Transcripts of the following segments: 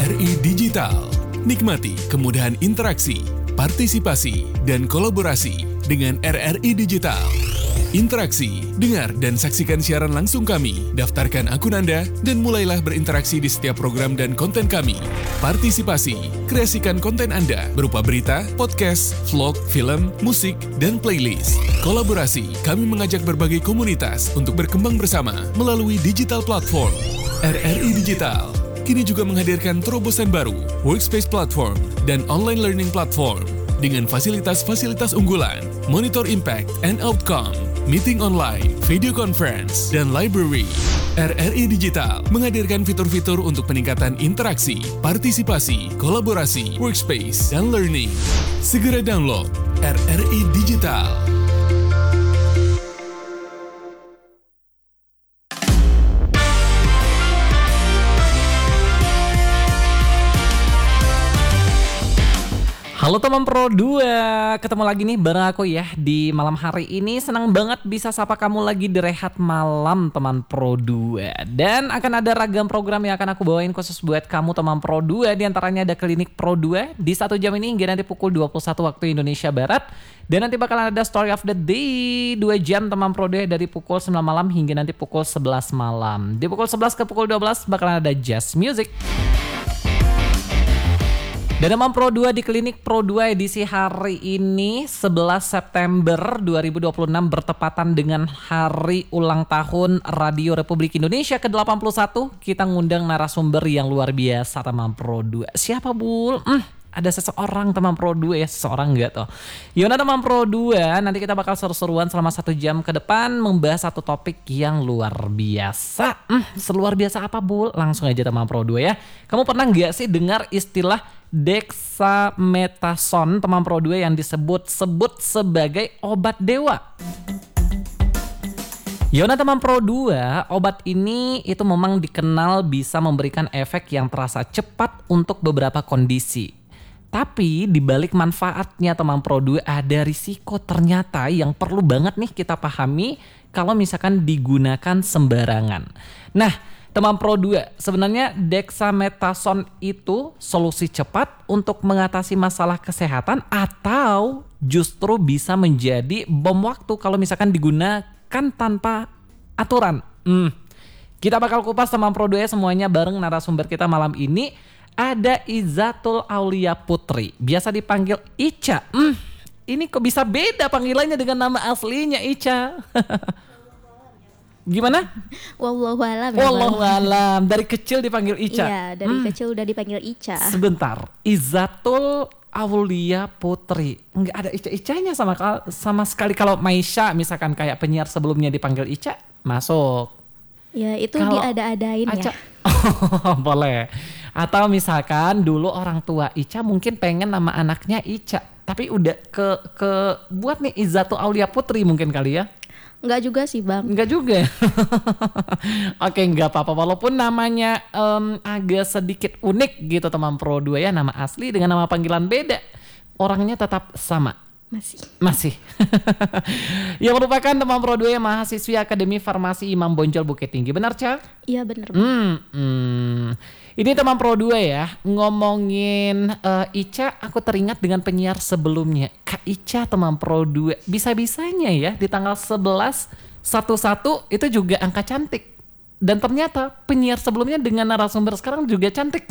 RRI Digital. Nikmati kemudahan interaksi, partisipasi, dan kolaborasi dengan RRI Digital. Interaksi, dengar dan saksikan siaran langsung kami, daftarkan akun Anda, dan mulailah berinteraksi di setiap program dan konten kami. Partisipasi, kreasikan konten Anda berupa berita, podcast, vlog, film, musik, dan playlist. Kolaborasi, kami mengajak berbagai komunitas untuk berkembang bersama melalui digital platform. RRI Digital kini juga menghadirkan terobosan baru, workspace platform, dan online learning platform dengan fasilitas-fasilitas unggulan, monitor impact and outcome, meeting online, video conference, dan library. RRI Digital menghadirkan fitur-fitur untuk peningkatan interaksi, partisipasi, kolaborasi, workspace, dan learning. Segera download RRI Digital. Halo teman Pro 2, ketemu lagi nih bareng aku ya di malam hari ini. Senang banget bisa sapa kamu lagi di Rehat Malam teman Pro 2. Dan akan ada ragam program yang akan aku bawain khusus buat kamu teman Pro 2. Di antaranya ada Klinik Pro 2 di 1 jam ini hingga nanti pukul 21 waktu Indonesia Barat. Dan nanti bakalan ada Story of the Day 2 jam teman Pro 2 dari pukul 9 malam hingga nanti pukul 11 malam. Di pukul 11 ke pukul 12 bakalan ada Jazz Music. Dan teman Pro 2 di Klinik Pro 2 edisi hari ini 11 September 2026 bertepatan dengan hari ulang tahun Radio Republik Indonesia ke-81. Kita ngundang narasumber yang luar biasa teman Pro 2. Siapa Bul? Ada seseorang teman Pro 2 ya, seseorang enggak tuh. Yaudah teman Pro 2, nanti kita bakal seru-seruan selama 1 jam ke depan membahas satu topik yang luar biasa. Seluar biasa apa Bul? Langsung aja teman Pro 2 ya. Kamu pernah enggak sih dengar istilah dexamethasone teman Pro 2 yang disebut-sebut sebagai obat dewa? Yona teman Pro 2, obat ini itu memang dikenal bisa memberikan efek yang terasa cepat untuk beberapa kondisi. Tapi di balik manfaatnya teman Pro 2 ada risiko ternyata yang perlu banget nih kita pahami kalau misalkan digunakan sembarangan. Nah, teman Pro 2, sebenarnya dexamethasone itu solusi cepat untuk mengatasi masalah kesehatan atau justru bisa menjadi bom waktu kalau misalkan digunakan tanpa aturan. Kita bakal kupas teman Pro 2 semuanya bareng narasumber kita malam ini. Ada Izzatul Aulia Putri, biasa dipanggil Ica. Ini kok bisa beda panggilannya dengan nama aslinya Ica? Gimana? Wallahualam. Wallahualam. Dari kecil dipanggil Ica. Iya, dari kecil udah dipanggil Ica. Sebentar, Izzatul Aulia Putri. Nggak ada Ica-Icanya sama sekali. Kalau Maisha misalkan kayak penyiar sebelumnya dipanggil Ica, masuk. Ya, itu diada-adain ya. Boleh. Atau misalkan dulu orang tua Ica mungkin pengen nama anaknya Ica, tapi udah ke buat nih Izzatul Aulia Putri mungkin kali ya. Enggak juga sih Bang. Enggak juga. Oke, enggak apa-apa. Walaupun namanya agak sedikit unik gitu teman Pro 2 ya. Nama asli dengan nama panggilan beda. Orangnya tetap sama. Masih. Yang merupakan teman Pro 2 mahasiswi Akademi Farmasi Imam Bonjol Bukit Tinggi. Benar, Cak? Iya benar. Ini teman Pro 2 ya, ngomongin Ica, aku teringat dengan penyiar sebelumnya. Kak Ica teman Pro 2, bisa-bisanya ya di tanggal 11/11 itu juga angka cantik. Dan ternyata penyiar sebelumnya dengan narasumber sekarang juga cantik.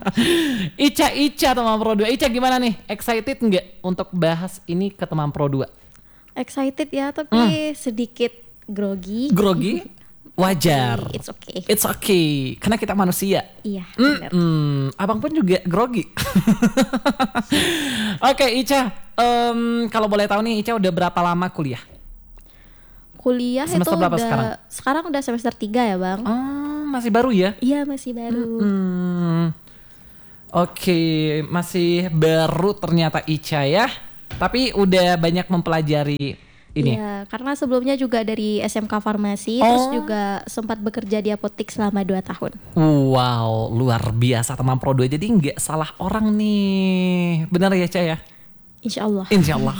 Ica teman Pro 2. Ica gimana nih? Excited nggak untuk bahas ini ke teman Pro 2? Excited ya, tapi sedikit grogi. Grogi? Wajar. It's okay. Karena kita manusia. Iya, benar. Abang pun juga grogi. Oke, Ica. Kalau boleh tahu nih, Ica udah berapa lama kuliah? Kuliah semester itu berapa sekarang udah semester 3 ya Bang. Masih baru ya? Iya, masih baru. Oke, masih baru ternyata Ica ya. Tapi udah banyak mempelajari ini. Iya, karena sebelumnya juga dari SMK Farmasi, terus juga sempat bekerja di apotik selama 2 tahun. Wow, luar biasa teman Pro 2. Jadi nggak salah orang nih. Benar ya, Ica ya? Insya Allah.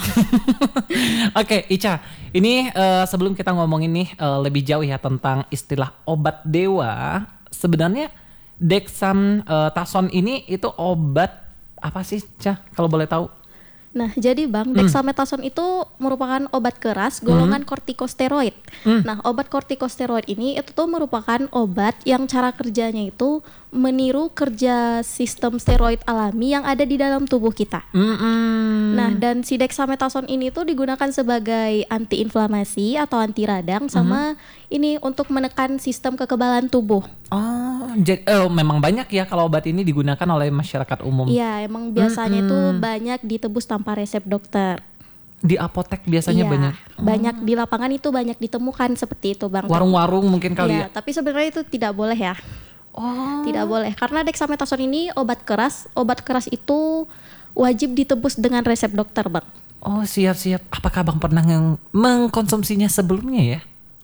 Oke, Ica, ini sebelum kita ngomongin nih lebih jauh ya tentang istilah obat dewa, sebenarnya Dexamethasone ini itu obat apa sih, Ca? Kalau boleh tahu? Nah, jadi Bang, dexamethasone itu merupakan obat keras golongan kortikosteroid. Nah, obat kortikosteroid ini itu tuh merupakan obat yang cara kerjanya itu meniru kerja sistem steroid alami yang ada di dalam tubuh kita. Nah, dan si dexamethasone ini tuh digunakan sebagai antiinflamasi atau anti radang sama ini untuk menekan sistem kekebalan tubuh. Memang banyak ya kalau obat ini digunakan oleh masyarakat umum. Iya, emang biasanya itu banyak ditebus tanpa resep dokter. Di apotek biasanya Iya, banyak. banyak di lapangan itu banyak ditemukan seperti itu, Bang. Warung-warung mungkin kali Iya, ya. tapi sebenarnya itu tidak boleh ya. Tidak boleh karena dexamethasone ini obat keras. Obat keras itu wajib ditebus dengan resep dokter, Bang. Oh, siap-siap. Apakah Abang pernah mengkonsumsinya sebelumnya ya?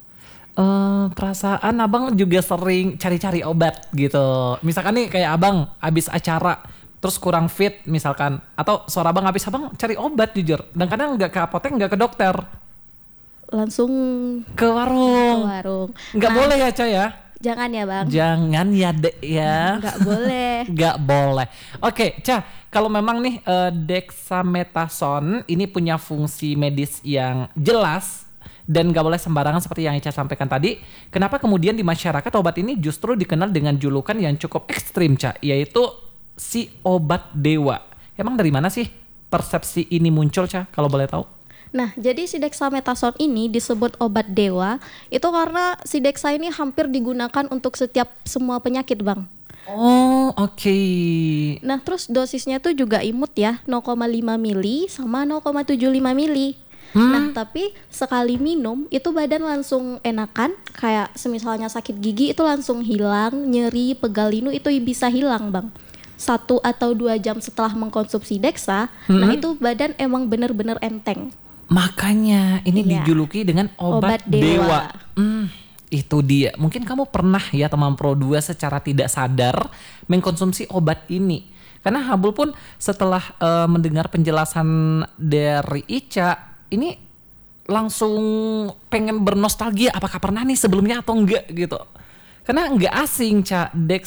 Perasaan Abang juga sering cari-cari obat gitu. Misalkan nih kayak Abang habis acara terus kurang fit misalkan, atau suara Abang habis, Abang cari obat jujur. Dan kadang nggak ke apotek, nggak ke dokter, Langsung ke warung. ke warung. Nggak boleh ya, Ca ya? Jangan ya, Bang. Jangan ya, Dek ya. Nggak boleh. Nggak boleh. Oke, Ca, kalau memang nih dexamethasone ini punya fungsi medis yang jelas dan nggak boleh sembarangan seperti yang Ica sampaikan tadi, kenapa kemudian di masyarakat obat ini justru dikenal dengan julukan yang cukup ekstrim, Ca, yaitu si obat dewa. Emang dari mana sih persepsi ini muncul, Ca, kalau boleh tahu? Nah, jadi si dexamethasone ini disebut obat dewa itu karena si dexa ini hampir digunakan untuk semua penyakit, Bang. Oh, oke. Nah, terus dosisnya tuh juga imut ya, 0,5 mili sama 0,75 mili. Nah, tapi sekali minum itu badan langsung enakan, kayak semisalnya sakit gigi itu langsung hilang, nyeri, pegal linu itu bisa hilang, Bang. 1 atau 2 jam setelah mengkonsumsi dexa, nah itu badan emang bener-bener enteng. Makanya ini dijuluki dengan obat dewa. Itu dia. Mungkin kamu pernah ya teman Pro 2 secara tidak sadar mengkonsumsi obat ini. Karena Habul pun setelah mendengar penjelasan dari Ica, ini langsung pengen bernostalgia. Apakah pernah nih sebelumnya atau enggak gitu. Karena enggak asing, Ca.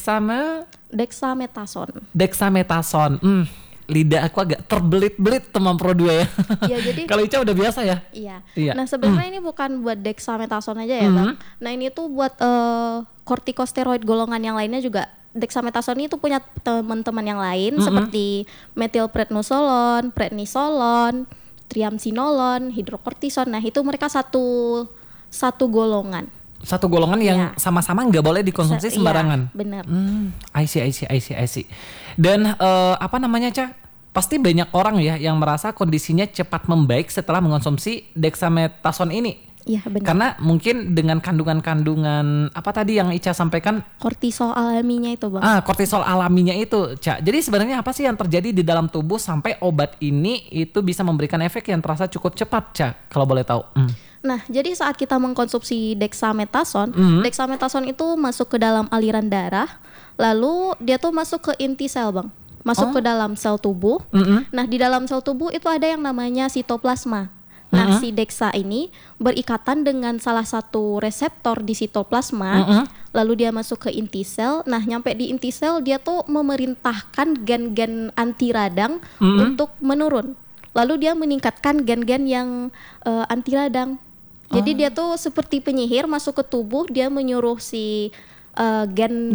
Dexamethasone. Lidah aku agak terbelit-belit teman Pro 2 ya. Iya, jadi kalau Ica udah biasa ya. Iya. Nah, sebenarnya ini bukan buat dexamethasone aja ya, Bang. Nah, ini tuh buat kortikosteroid golongan yang lainnya juga. Dexamethasone itu punya teman-teman yang lain seperti metilprednisolon, prednisolon, triamcinolon, hidrokortison. Nah, itu mereka satu golongan. Satu golongan yang sama-sama nggak boleh dikonsumsi sembarangan. Iya, benar. I see. Dan apa namanya, Ca? Pasti banyak orang ya yang merasa kondisinya cepat membaik setelah mengkonsumsi dexamethasone ini. Iya, benar. Karena mungkin dengan kandungan-kandungan apa tadi yang Ica sampaikan? Kortisol alaminya itu, Bang. Kortisol alaminya itu, Ca. Jadi sebenarnya apa sih yang terjadi di dalam tubuh sampai obat ini itu bisa memberikan efek yang terasa cukup cepat, Ca? Kalau boleh tahu. Nah, jadi saat kita mengkonsumsi dexamethasone, dexamethasone itu masuk ke dalam aliran darah, lalu dia tuh masuk ke inti sel, Bang. Masuk ke dalam sel tubuh. Nah, di dalam sel tubuh itu ada yang namanya sitoplasma. Nah, si dexa ini berikatan dengan salah satu reseptor di sitoplasma, lalu dia masuk ke inti sel. Nah, nyampe di inti sel dia tuh memerintahkan gen-gen anti radang untuk menurun. Lalu dia meningkatkan gen-gen yang anti radang. Jadi dia tuh seperti penyihir masuk ke tubuh, dia menyuruh si gen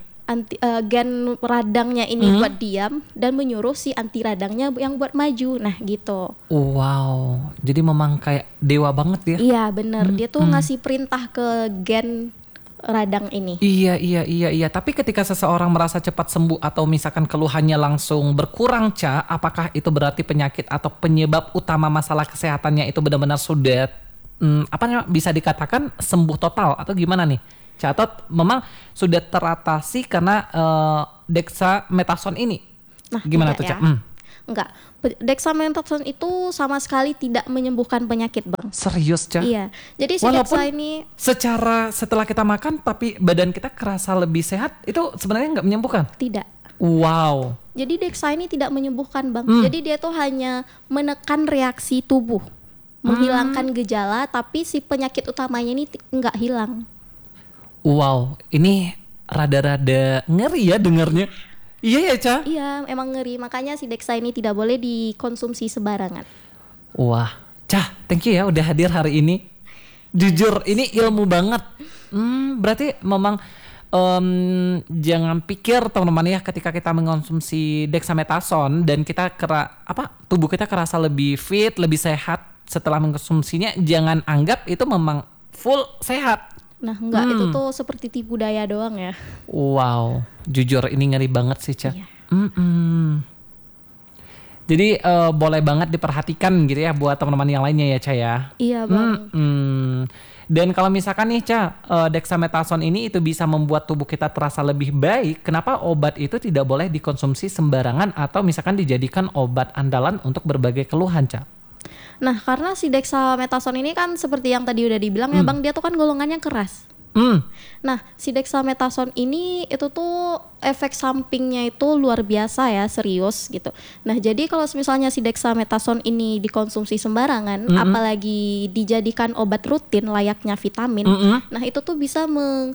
radangnya ini buat diam dan menyuruh si anti radangnya yang buat maju. Nah, gitu. Wow, jadi memang kayak dewa banget ya? Iya, bener. Dia tuh ngasih perintah ke gen radang ini. Iya. Tapi ketika seseorang merasa cepat sembuh atau misalkan keluhannya langsung berkurang, Ca, apakah itu berarti penyakit atau penyebab utama masalah kesehatannya itu benar-benar sudah bisa dikatakan sembuh total atau gimana nih? Ca, atau memang sudah teratasi karena dexamethasone ini? Nah, gimana tuh, Ca? Enggak. Dexamethasone itu sama sekali tidak menyembuhkan penyakit, Bang. Serius, Ca? Iya. Jadi si walaupun dexa ini setelah kita makan tapi badan kita kerasa lebih sehat, itu sebenarnya nggak menyembuhkan? tidak. Wow. Jadi dexa ini tidak menyembuhkan, Bang. Jadi dia tuh hanya menekan reaksi tubuh, menghilangkan gejala, tapi si penyakit utamanya ini nggak hilang. Wow, ini rada-rada ngeri ya dengarnya. Iya ya, Ca? Iya, emang ngeri. Makanya si Dexa ini tidak boleh dikonsumsi sembarangan. Wah, Ca, thank you ya udah hadir hari ini. Jujur, ini ilmu banget. Berarti memang jangan pikir teman-teman ya ketika kita mengkonsumsi dexamethasone dan kita tubuh kita kerasa lebih fit, lebih sehat setelah mengkonsumsinya, jangan anggap itu memang full sehat. Nah, enggak, itu tuh seperti tipu daya doang ya. Wow, jujur ini ngeri banget sih, Ca. Iya. Jadi boleh banget diperhatikan gitu ya buat teman-teman yang lainnya ya, Ca ya. Iya, Bang. Dan kalau misalkan nih, Ca, dexamethasone ini itu bisa membuat tubuh kita terasa lebih baik, kenapa obat itu tidak boleh dikonsumsi sembarangan atau misalkan dijadikan obat andalan untuk berbagai keluhan, Ca? Nah, karena si dexamethasone ini kan seperti yang tadi udah dibilang ya, Bang, dia tuh kan golongannya keras. Nah, si dexamethasone ini itu tuh efek sampingnya itu luar biasa ya, serius gitu. Nah, jadi kalau misalnya si dexamethasone ini dikonsumsi sembarangan, apalagi dijadikan obat rutin layaknya vitamin, nah itu tuh bisa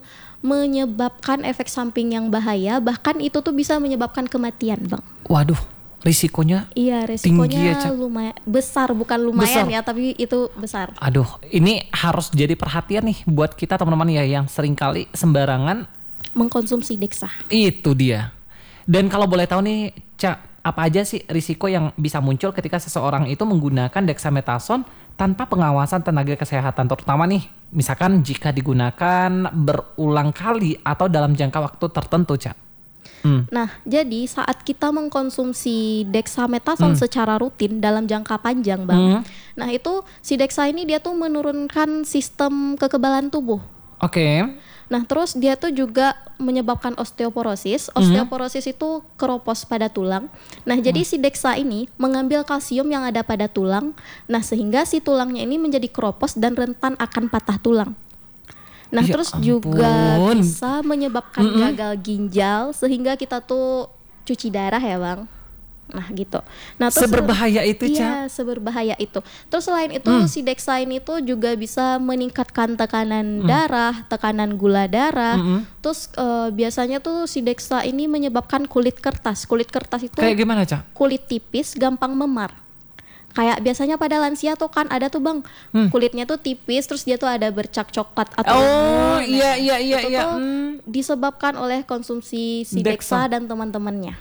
menyebabkan efek samping yang bahaya, bahkan itu tuh bisa menyebabkan kematian, Bang. Waduh, risikonya Iya, resikonya ya, lumayan besar, bukan lumayan ya, tapi itu besar. Aduh, ini harus jadi perhatian nih buat kita teman-teman ya yang seringkali sembarangan mengkonsumsi Dexa. Itu dia. Dan kalau boleh tahu nih, Ca, apa aja sih risiko yang bisa muncul ketika seseorang itu menggunakan dexamethasone tanpa pengawasan tenaga kesehatan, terutama nih misalkan jika digunakan berulang kali atau dalam jangka waktu tertentu, Ca? Nah, jadi saat kita mengkonsumsi dexamethasone secara rutin dalam jangka panjang, Bang. Nah, itu si Dexa ini dia tuh menurunkan sistem kekebalan tubuh. Oke. Nah, terus dia tuh juga menyebabkan osteoporosis. Osteoporosis itu keropos pada tulang. Nah, jadi si Dexa ini mengambil kalsium yang ada pada tulang. Nah, sehingga si tulangnya ini menjadi keropos dan rentan akan patah tulang. Nah, Ya terus ampun. juga bisa menyebabkan gagal ginjal sehingga kita tuh cuci darah ya, Bang. Nah, gitu. Nah, terus Seberbahaya itu, Ca? Iya, seberbahaya itu. Terus selain itu si Dexa ini tuh juga bisa meningkatkan tekanan darah, tekanan gula darah. Terus biasanya tuh si Dexa ini menyebabkan kulit kertas. Kulit kertas itu Kayak gimana, Ca? kulit tipis, gampang memar. Kayak biasanya pada lansia tuh kan ada tuh, Bang, kulitnya tuh tipis, terus dia tuh ada bercak coklat atau iya. itu tuh disebabkan oleh konsumsi si Dexa dan teman-temannya.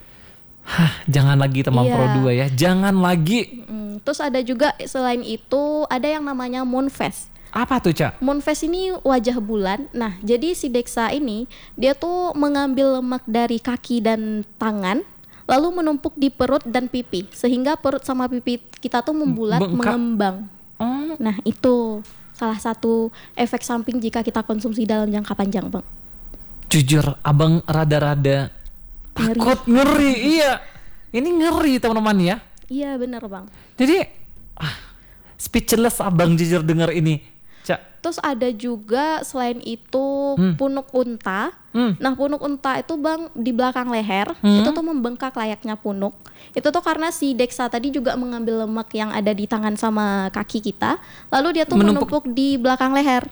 Jangan lagi teman Iya. Pro 2 ya, jangan lagi. Terus ada juga selain itu ada yang namanya Moonfest. Apa tuh, Ca? Moonfest ini wajah bulan. Nah, jadi si Dexa ini dia tuh mengambil lemak dari kaki dan tangan, lalu menumpuk di perut dan pipi, sehingga perut sama pipi kita tuh membulat, Bengkak. mengembang. Nah, itu salah satu efek samping jika kita konsumsi dalam jangka panjang, Bang. Jujur, abang rada-rada takut, ngeri. Iya, ini ngeri teman-teman ya. Iya, bener, Bang. Jadi speechless abang jujur dengar ini, Ca. Terus ada juga selain itu punuk unta. Nah, punuk unta itu, Bang, di belakang leher itu tuh membengkak layaknya punuk. Itu tuh karena si Dexa tadi juga mengambil lemak yang ada di tangan sama kaki kita, lalu dia tuh menumpuk di belakang leher.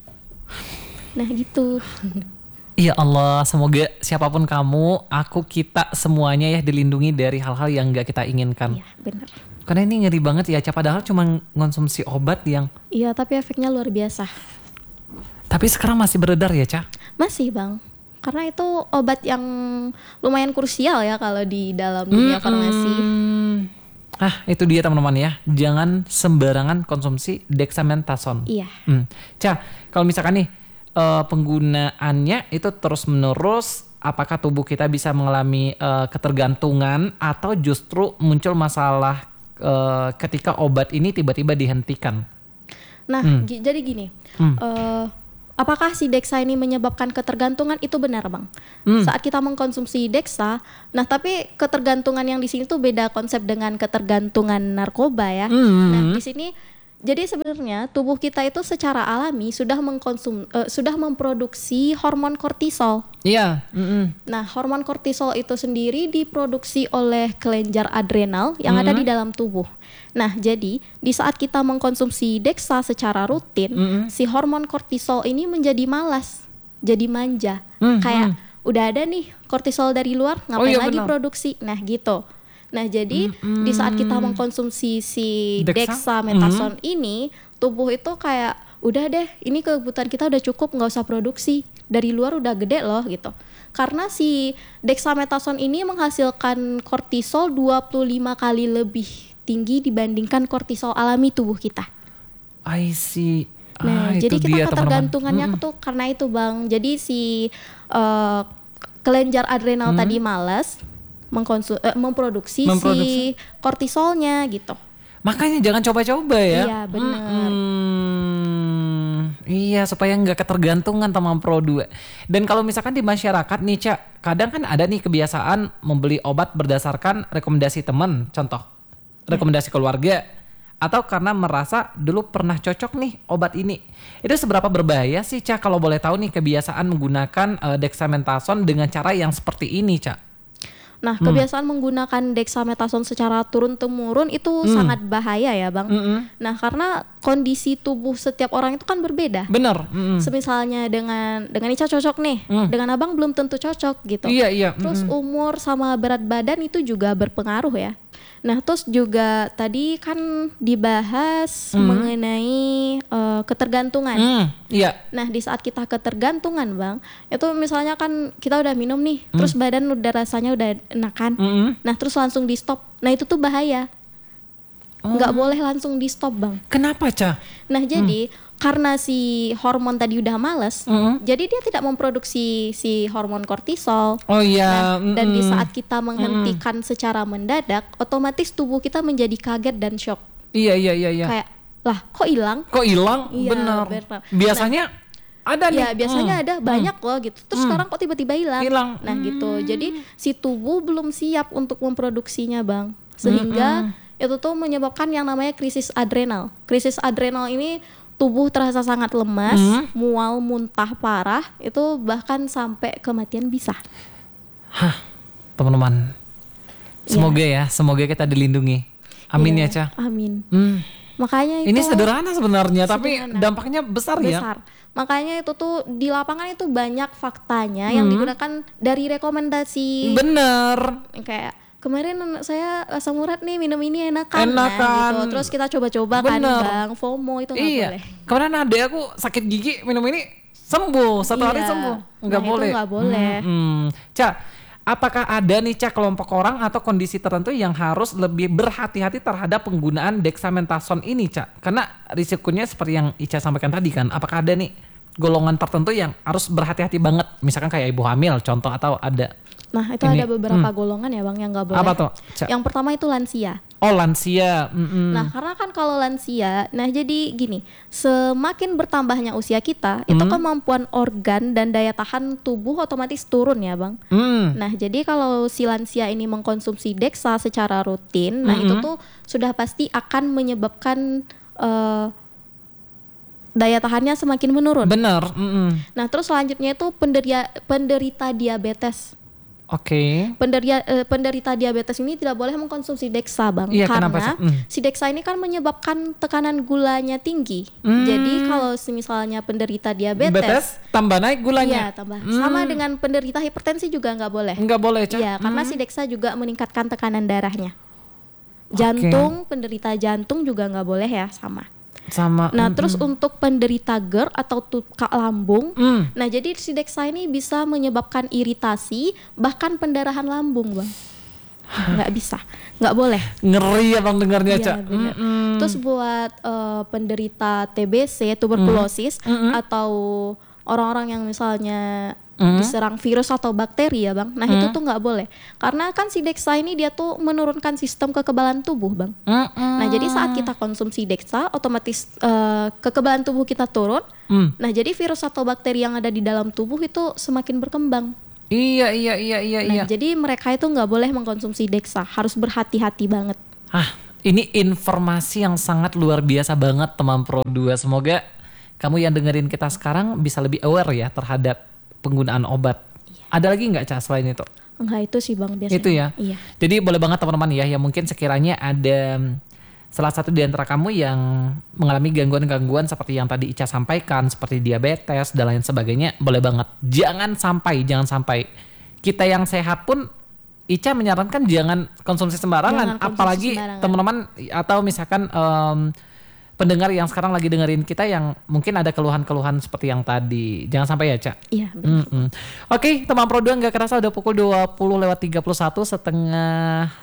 Nah, gitu. Ya Allah, semoga siapapun kamu, kita semuanya ya dilindungi dari hal-hal yang gak kita inginkan. Iya, benar. Karena ini ngeri banget ya, Ca. Padahal cuma ngonsumsi obat yang... Iya, tapi efeknya luar biasa. Tapi sekarang masih beredar ya, Ca? Masih, Bang. Karena itu obat yang lumayan krusial ya kalau di dalam dunia farmasi. Itu dia teman-teman ya. Jangan sembarangan konsumsi dexamethasone. Iya. Ca, kalau misalkan nih penggunaannya itu terus-menerus, apakah tubuh kita bisa mengalami ketergantungan atau justru muncul masalah ketika obat ini tiba-tiba dihentikan? Nah, jadi gini, apakah si Dexa ini menyebabkan ketergantungan? Itu benar, Bang. Saat kita mengkonsumsi Dexa, nah tapi ketergantungan yang di sini tuh beda konsep dengan ketergantungan narkoba ya. Nah, di sini jadi sebenarnya tubuh kita itu secara alami sudah memproduksi hormon kortisol. Iya. Nah, hormon kortisol itu sendiri diproduksi oleh kelenjar adrenal yang ada di dalam tubuh. Nah, jadi di saat kita mengkonsumsi Dexa secara rutin, si hormon kortisol ini menjadi malas. jadi manja. Kayak udah ada nih kortisol dari luar, ngapain lagi benar. produksi? Nah gitu. Nah jadi di saat kita mengkonsumsi si dexamethasone ini, tubuh itu kayak udah deh, ini kebutuhan kita udah cukup, nggak usah produksi, dari luar udah gede loh gitu. Karena si dexamethasone ini menghasilkan kortisol 25 kali lebih tinggi dibandingkan kortisol alami tubuh kita. I see. Nah, Itu jadi kita dia, ketergantungannya tuh karena itu Bang. Jadi si kelenjar adrenal tadi malas memproduksi si kortisolnya gitu. Makanya jangan coba-coba ya. Iya benar. Iya, supaya nggak ketergantungan sama Pro 2. Dan kalau misalkan di masyarakat nih Cak, kadang kan ada nih kebiasaan membeli obat berdasarkan rekomendasi teman, contoh rekomendasi keluarga, atau karena merasa dulu pernah cocok nih obat ini. Itu seberapa berbahaya sih Cak kalau boleh tahu nih kebiasaan menggunakan dexamethasone dengan cara yang seperti ini Cak? Nah, kebiasaan menggunakan dexamethasone secara turun-temurun itu sangat bahaya ya, Bang. Nah, karena kondisi tubuh setiap orang itu kan berbeda. Bener. Semisalnya dengan Ica cocok nih, dengan Abang belum tentu cocok gitu. Iya. Terus umur sama berat badan itu juga berpengaruh ya. Nah, terus juga tadi kan dibahas mengenai ketergantungan. Iya. Nah, di saat kita ketergantungan, Bang, itu misalnya kan kita udah minum nih, terus badan udah rasanya udah enakan. Nah, terus langsung di stop. Nah, itu tuh bahaya. Nggak boleh langsung di stop, Bang. Kenapa Cak? Nah, jadi karena si hormon tadi udah males, jadi dia tidak memproduksi si hormon kortisol. Oh iya. Nah, dan di saat kita menghentikan secara mendadak, otomatis tubuh kita menjadi kaget dan shock. Iya. Kayak, lah kok hilang? Kok hilang? Iya, Bener. Nah, Biasanya ada nih. ya biasanya ada banyak loh gitu. Terus sekarang kok tiba-tiba hilang? Nah gitu. Jadi si tubuh belum siap untuk memproduksinya, Bang. Sehingga itu tuh menyebabkan yang namanya krisis adrenal. Krisis adrenal ini tubuh terasa sangat lemas, mual, muntah parah, itu bahkan sampai kematian bisa. Hah, teman-teman. Semoga kita dilindungi. Amin ya, Ca. Amin. Makanya itu ini sederhana sebenarnya, tapi dampaknya besar ya. Makanya itu tuh di lapangan itu banyak faktanya yang digunakan dari rekomendasi. Bener. Kayak kemarin saya asam urat nih, minum ini enakan. Nah, gitu. Terus kita coba-coba kan, Bang. FOMO itu nggak boleh. Kemarin adek aku sakit gigi, minum ini sembuh, satu hari sembuh. Nggak boleh. Itu nggak boleh. Ca, apakah ada nih Ca kelompok orang atau kondisi tertentu yang harus lebih berhati-hati terhadap penggunaan dexamethasone ini Ca? Karena risikonya seperti yang Ica sampaikan tadi kan. Apakah ada nih golongan tertentu yang harus berhati-hati banget? Misalkan kayak ibu hamil contoh, atau ada? Nah itu ada beberapa golongan ya Bang yang nggak boleh. Apa tuh, Ca? Yang pertama itu lansia. Oh lansia. Nah karena kan kalau lansia, nah jadi gini, semakin bertambahnya usia kita, itu kemampuan organ dan daya tahan tubuh otomatis turun ya Bang. Nah jadi kalau si lansia ini mengkonsumsi Dexa secara rutin, nah itu tuh sudah pasti akan menyebabkan daya tahannya semakin menurun. Bener. Nah terus selanjutnya itu penderita diabetes. Oke. Penderita diabetes ini tidak boleh mengkonsumsi Dexa Bang, iya, karena si Dexa ini kan menyebabkan tekanan gulanya tinggi. Jadi kalau misalnya penderita diabetes tambah naik gulanya. Iya tambah. Sama dengan penderita hipertensi juga nggak boleh. Nggak boleh Ca. Iya karena si Dexa juga meningkatkan tekanan darahnya. Jantung, penderita jantung juga nggak boleh ya, sama. Nah terus untuk penderita GERD atau tukak lambung, nah jadi si Dexa ini bisa menyebabkan iritasi bahkan pendarahan lambung Bang. Nggak bisa, nggak boleh. Ngeri ya Bang dengarnya Ca. Terus buat penderita TBC, tuberkulosis atau orang-orang yang misalnya diserang virus atau bakteri ya Bang. Nah itu tuh nggak boleh. Karena kan si Dexa ini dia tuh menurunkan sistem kekebalan tubuh Bang. Nah jadi saat kita konsumsi Dexa, otomatis kekebalan tubuh kita turun. Nah jadi virus atau bakteri yang ada di dalam tubuh itu semakin berkembang. Iya. Nah jadi mereka itu nggak boleh mengkonsumsi Dexa. Harus berhati-hati banget. Ini informasi yang sangat luar biasa banget teman Pro 2. Semoga kamu yang dengerin kita sekarang bisa lebih aware ya terhadap penggunaan obat. Ada lagi nggak Ca selain itu? Enggak, itu sih Bang biasanya. Itu ya? Iya. Jadi boleh banget teman-teman ya yang mungkin sekiranya ada salah satu di antara kamu yang mengalami gangguan-gangguan seperti yang tadi Ica sampaikan, seperti diabetes dan lain sebagainya, boleh banget. Jangan sampai kita yang sehat pun Ica menyarankan jangan konsumsi sembarangan, apalagi teman-teman atau misalkan pendengar yang sekarang lagi dengerin kita yang mungkin ada keluhan-keluhan seperti yang tadi. Jangan sampai ya, Cak. Iya. Oke, teman Pro 2 nggak kerasa udah pukul 20:31 setengah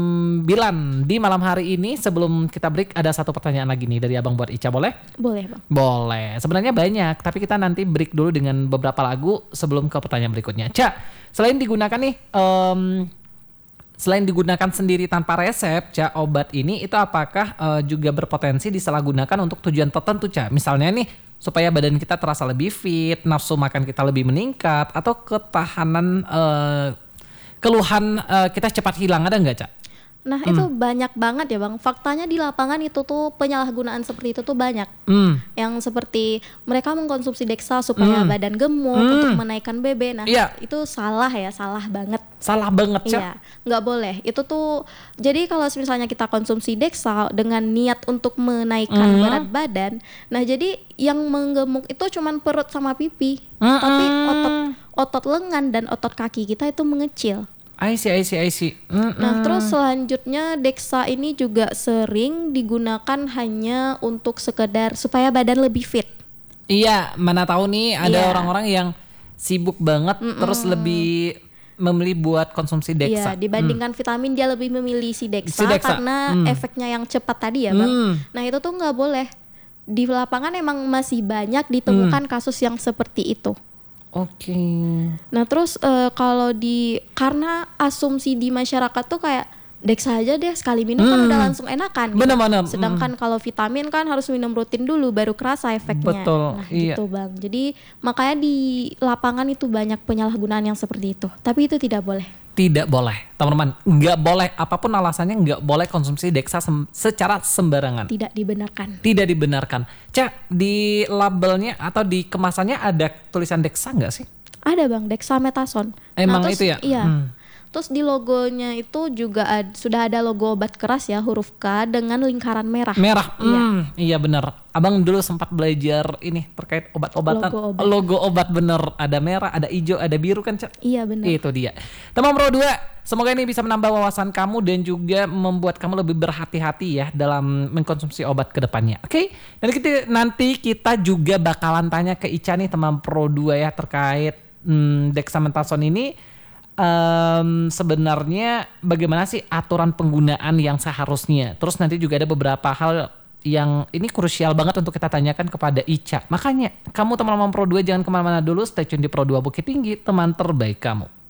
9 di malam hari ini. Sebelum kita break ada satu pertanyaan lagi nih dari Abang buat Ica, boleh? Boleh, Bang. Boleh. Sebenarnya banyak, tapi kita nanti break dulu dengan beberapa lagu sebelum ke pertanyaan berikutnya. Cak, selain digunakan nih selain digunakan sendiri tanpa resep, Ca, obat ini itu apakah juga berpotensi disalahgunakan untuk tujuan tertentu, Ca? Misalnya nih, supaya badan kita terasa lebih fit, nafsu makan kita lebih meningkat, atau ketahanan keluhan kita cepat hilang, ada nggak, Ca? Nah itu banyak banget ya Bang. Faktanya di lapangan itu tuh penyalahgunaan seperti itu tuh banyak. Yang seperti mereka mengkonsumsi Dexa supaya badan gemuk untuk menaikkan BB. Nah itu salah ya, salah banget. Salah banget, Cak. Iya, nggak boleh. Itu tuh jadi kalau misalnya kita konsumsi Dexa dengan niat untuk menaikkan berat badan, nah jadi yang menggemuk itu cuman perut sama pipi, tapi otot lengan dan otot kaki kita itu mengecil. I see. Nah terus selanjutnya Dexa ini juga sering digunakan hanya untuk sekedar supaya badan lebih fit. Iya, mana tahu nih ada orang-orang yang sibuk banget terus lebih memilih buat konsumsi Dexa. Iya, dibandingkan vitamin dia lebih memilih si Dexa. Karena efeknya yang cepat tadi ya Bang. Nah itu tuh nggak boleh. Di lapangan emang masih banyak ditemukan kasus yang seperti itu. Oke. Nah terus karena asumsi di masyarakat tuh kayak Dexa aja deh sekali minum kan udah langsung enakan. Bener-bener. Gitu. Sedangkan kalau vitamin kan harus minum rutin dulu baru kerasa efeknya. Betul. Nah gitu Bang. Jadi makanya di lapangan itu banyak penyalahgunaan yang seperti itu. Tapi itu tidak boleh. Tidak boleh, teman-teman. Nggak boleh, apapun alasannya nggak boleh konsumsi Dexa secara sembarangan. Tidak dibenarkan. Tidak dibenarkan. Cak, di labelnya atau di kemasannya ada tulisan Dexa nggak sih? Ada Bang, Dexamethasone. Emang terus, itu ya? Iya. Terus di logonya itu juga sudah ada logo obat keras ya, huruf K dengan lingkaran merah. Merah, iya benar. Abang dulu sempat belajar ini terkait obat-obatan. Logo obat bener, ada merah, ada hijau, ada biru kan, Cak? Iya benar. Itu dia. Teman Pro 2, semoga ini bisa menambah wawasan kamu dan juga membuat kamu lebih berhati-hati ya dalam mengkonsumsi obat ke depannya. Oke? Dan nanti kita juga bakalan tanya ke Ica nih teman Pro 2 ya terkait Dexamethasone ini. Sebenarnya bagaimana sih aturan penggunaan yang seharusnya. Terus nanti juga ada beberapa hal yang ini krusial banget untuk kita tanyakan kepada Ica. Makanya kamu teman-teman Pro 2 jangan kemana-mana dulu, stay tune di Pro 2 Bukit Tinggi, teman terbaik kamu.